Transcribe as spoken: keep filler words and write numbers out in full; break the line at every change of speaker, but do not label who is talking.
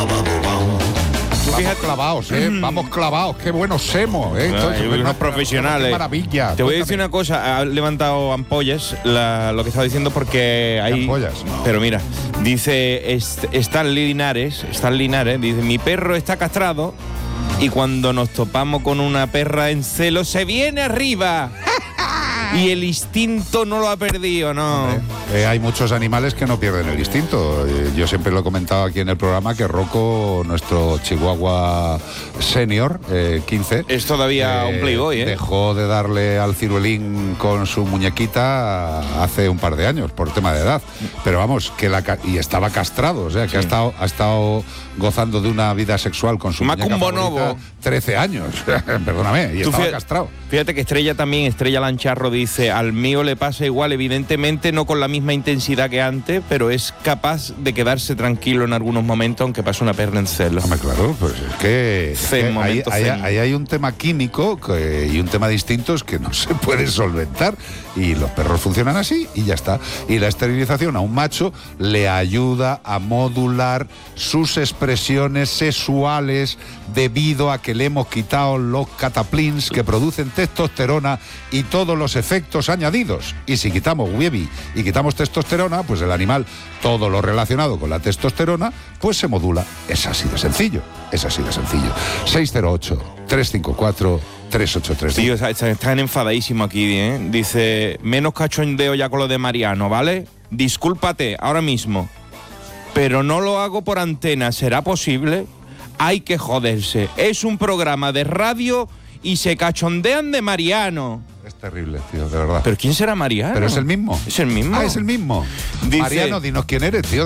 Vamos clavados, ¿eh? Vamos clavados, qué buenos somos, ¿eh?
No, hay unos profesionales.
Qué maravilla.
Te voy a decir una cosa, ha levantado ampollas la, lo que estaba diciendo porque hay...
Ampollas.
Pero mira, dice est, Stan Linares, Stan Linares, dice, mi perro está castrado y cuando nos topamos con una perra en celo se viene arriba. Y el instinto no lo ha perdido, ¿no?
Eh, hay muchos animales que no pierden el instinto. Eh, yo siempre lo he comentado aquí en el programa que Rocco, nuestro chihuahua senior, eh, quince...
Es todavía eh, un playboy, ¿eh?
Dejó de darle al ciruelín con su muñequita hace un par de años, por tema de edad. Pero vamos, que la y estaba castrado, o sea, que sí. ha, estado, ha estado gozando de una vida sexual con su muñeca favorita trece años, perdóname, y estaba
fíjate,
castrado.
Fíjate que Estrella también, Estrella Lancharro dice, al mío le pasa igual, evidentemente no con la misma intensidad que antes, pero es capaz de quedarse tranquilo en algunos momentos, aunque pase una perra en celo.
Hombre, claro, pues es que, es que ahí, ahí, ahí hay un tema químico que, y un tema de instintos que no se puede solventar, y los perros funcionan así y ya está. Y la esterilización a un macho le ayuda a modular sus expresiones sexuales debido a que le hemos quitado los cataplins que producen testosterona y todos los efectos añadidos. Y si quitamos huevi y quitamos testosterona, pues el animal, todo lo relacionado con la testosterona, pues se modula. Es así de sencillo, es así de sencillo. seis cero ocho, tres cinco cuatro, tres ocho tres.
Tío, están enfadadísimos aquí, ¿eh? Dice, menos cachondeo ya con lo de Mariano, ¿vale? Discúlpate ahora mismo, pero no lo hago por antena, ¿será posible? Hay que joderse. Es un programa de radio y se cachondean de Mariano.
Es terrible, tío, de verdad.
¿Pero quién será Mariano?
Pero es el mismo.
¿Es el mismo?
Ah, es el mismo.
Dice,
Mariano, dinos quién eres, tío.